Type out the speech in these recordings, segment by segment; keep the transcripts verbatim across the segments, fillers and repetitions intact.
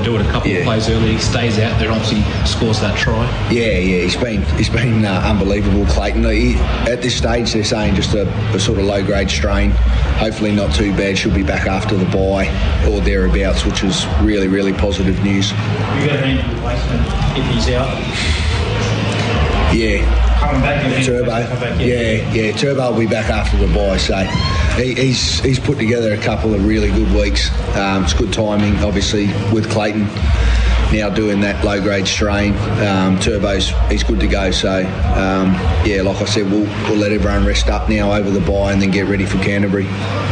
do it a couple yeah. of plays early. He stays out there, obviously scores that try. Yeah, yeah, he's been he's been uh, unbelievable, Clayton. He, at this stage, they're saying just a, a sort of low-grade strain. Hopefully not too bad. She'll be back after the bye or thereabouts, which is really, really positive news. You got a hand replacement if he's out. Yeah. Coming back, Turbo. Back, yeah, yeah, yeah. Turbo will be back after the bye, so he, he's he's put together a couple of really good weeks. Um, it's good timing, obviously, with Clayton now doing that low grade strain. Um, Turbo's he's good to go. So um, yeah, like I said, we'll we'll let everyone rest up now over the bye and then get ready for Canterbury.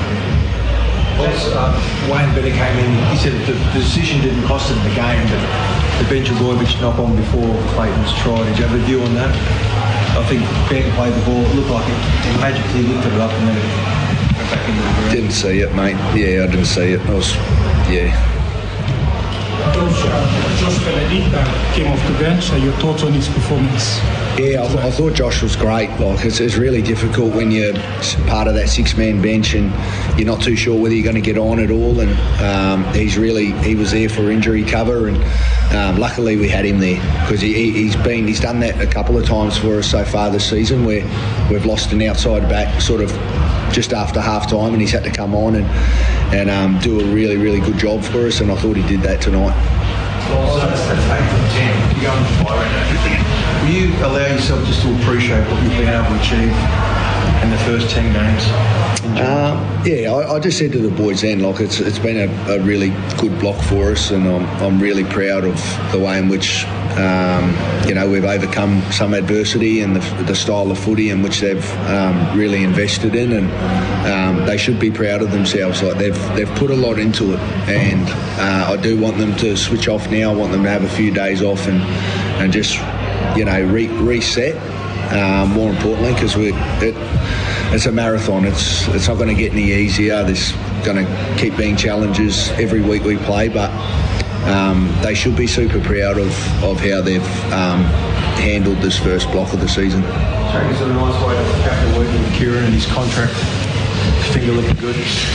As uh, Wayne Bennett came in, he said the, the decision didn't cost him the game, but the Benjabojevic knock on before Clayton's try. Did you have a view on that? I think Beck played the ball. It looked like it magically lifted it up and then it went back into the ground. Didn't see it, mate. Yeah, I didn't see it. I was, yeah. Josh, uh, Josh Benedicta came off the bench. Uh, your thoughts on his performance? Yeah, I, th- I thought Josh was great. Like it's, it's really difficult when you're part of that six-man bench and you're not too sure whether you're going to get on at all. And um, he's really he was there for injury cover, and um, luckily we had him there because he, he's been he's done that a couple of times for us so far this season where we've lost an outside back sort of just after half time, and he's had to come on and and um, do a really really good job for us. And I thought he did that tonight. Well, so that's, that's eight from ten. If you go on the fire right now, will you allow yourself just to appreciate what you've been able to achieve in the first ten games? Um, yeah, I, I just said to the boys then, like it's it's been a, a really good block for us, and I'm I'm really proud of the way in which um, you know we've overcome some adversity and the, the style of footy in which they've um, really invested in, and um, they should be proud of themselves. Like they've they've put a lot into it, and uh, I do want them to switch off now. I want them to have a few days off and and just you know re- reset. Um, more importantly, because we it, it's a marathon. It's it's not going to get any easier. There's going to keep being challenges every week we play, but um, they should be super proud of, of how they've um, handled this first block of the season. Jack, is it a nice way to cap the working with Kieran and his contract? Finger looking good.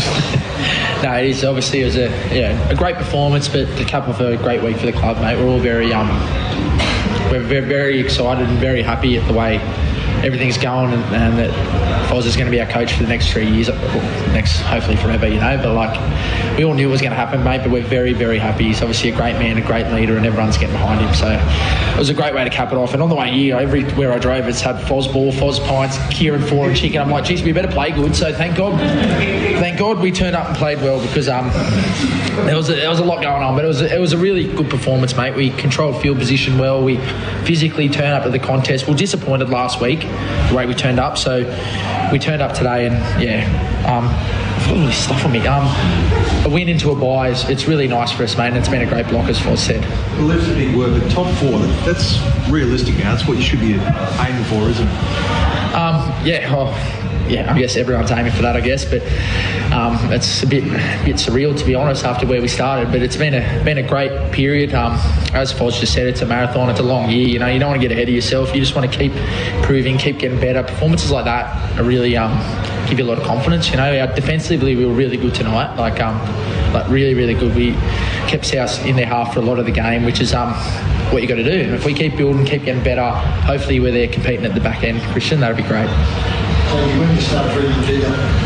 No, it is obviously it was a yeah, a great performance, but the cap of a great week for the club, mate. We're all very um. We're very, very excited and very happy at the way everything's going, and, and that Foz is going to be our coach for the next three years, next hopefully forever, you know. But like we all knew it was going to happen, mate. But we're very, very happy. He's obviously a great man, a great leader, and everyone's getting behind him. So it was a great way to cap it off. And on the way here, everywhere I drove, it's had Foz ball, Foz pints, Kieran four and chicken. I'm like, geez, we better play good. So thank God, thank God we turned up and played well because um there was a, there was a lot going on, but it was a, it was a really good performance, mate. We controlled field position well. We physically turned up to the contest. We were disappointed last week the way we turned up, so we turned up today, and yeah, um, I've got all this stuff on me. Um, a win into a bye is it's really nice for us, mate, and it's been a great block, as Foz said. Well, that's a big word, but top four, that's realistic now. That's what you should be aiming for, isn't it? Um, yeah, oh, yeah, I guess everyone's aiming for that, I guess, but um, it's a bit, a bit surreal, to be honest, after where we started. But it's been a been a great period. Um, as Foz just said, it's a marathon, it's a long year. You know, you don't want to get ahead of yourself. You just want to keep improving, keep getting better. Performances like that are really um, give you a lot of confidence. You know, our, defensively we were really good tonight, like um, like really, really good. We kept South in their half for a lot of the game, which is um. what you got to do. And if we keep building, keep getting better, hopefully we're there competing at the back end, Christian, that'd be great. So when you start reading Reedy,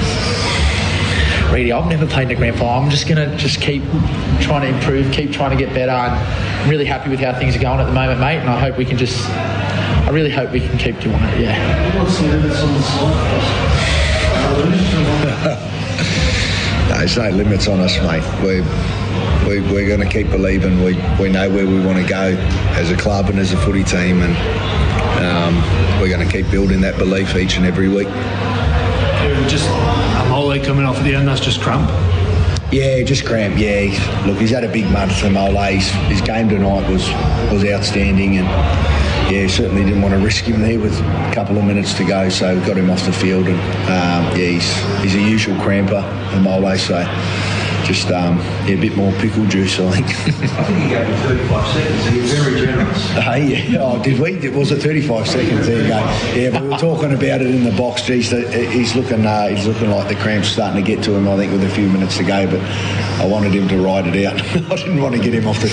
Reedy, I've never played in the grand final. I'm just going to just keep trying to improve, keep trying to get better. I'm really happy with how things are going at the moment, mate, and I hope we can just, I really hope we can keep doing it, yeah. What's the limits on the slot? No, there's no limits on us, mate. We're We, we're going to keep believing. We we know where we want to go as a club and as a footy team, and um, we're going to keep building that belief each and every week. Just a Mole coming off at the end, that's just cramp. Yeah, just cramp. Yeah, he's, look, he's had a big month for Mole. His, his game tonight was was outstanding, and yeah, certainly didn't want to risk him there with a couple of minutes to go, so we got him off the field, and um, yeah, he's he's a usual cramper, Mole, so. Just um, yeah, a bit more pickle juice, I think. I think he gave me thirty-five seconds. He was very generous. Hey, yeah. Oh, did we? Was it thirty-five seconds? There you go. Yeah, but we were talking about it in the box. Geez, he's looking, uh, he's looking like the cramps starting to get to him. I think with a few minutes to go, but I wanted him to ride it out. I didn't want to get him off the